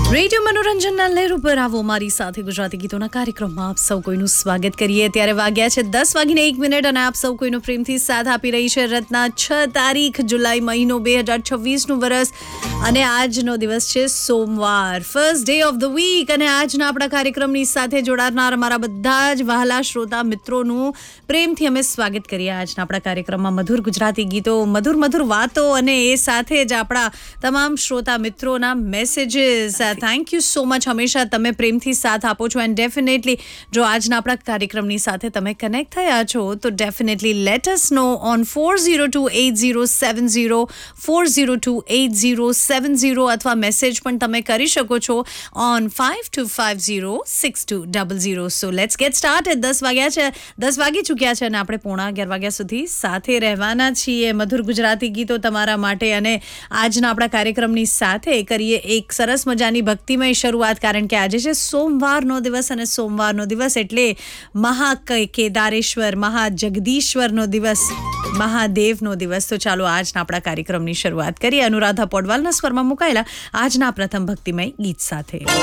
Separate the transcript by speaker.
Speaker 1: Radio મનોરંજનના લહેર ઉપર આવો મારી સાથે ગુજરાતી ગીતોના કાર્યક્રમમાં આપ સૌ કોઈનું સ્વાગત કરીએ. ત્યારે વાગ્યા છે 10:01 અને આપ સૌ કોઈનો પ્રેમથી સાથ આપી રહી છે રત્ના. 6 તારીખ જુલાઈ મહિનો 2026નું વર્ષ અને આજનો દિવસ છે સોમવાર, first day of the week. અને આજના આપણા કાર્યક્રમની સાથે જોડાનાર અમારા બધા જ વહાલા શ્રોતા મિત્રોનું પ્રેમથી અમે સ્વાગત કરીએ. આજના આપણા કાર્યક્રમમાં મધુર ગુજરાતી ગીતો, મધુર વાતો અને એ સાથે જ આપણા તમામ શ્રોતા મિત્રોના messages. Thank you so much. હંમેશા તમે પ્રેમથી સાથ આપો છો એન્ડ ડેફિનેટલી જો આજના આપણા કાર્યક્રમની સાથે તમે કનેક્ટ થયા છો તો definitely let us no on 40280704028070 અથવા મેસેજ પણ તમે કરી શકો છો on 52506200. So let's gate started. 10 વાગી ચૂક્યા છે અને આપણે 11:15 વાગ્યા સુધી સાથે રહેવાના છીએ. મધુર ગુજરાતી ગીતો તમારા માટે અને આજના આપણા કાર્યક્રમની સાથે કરીએ એક સરસ મજાની ભક્તિમય શરૂઆત, કારણ કે આજે છે સોમવારનો દિવસ અને સોમવારનો દિવસ એટલે મહાકેદારેશ્વર, મહાજગદીશ્વરનો દિવસ, મહાદેવનો દિવસ. તો ચાલો આજના આપણા કાર્યક્રમની શરૂઆત કરીએ અનુરાધા પૌડવાલના સ્વરમાં મુકાયેલા આજના પ્રથમ ભક્તિમય ગીત સાથે.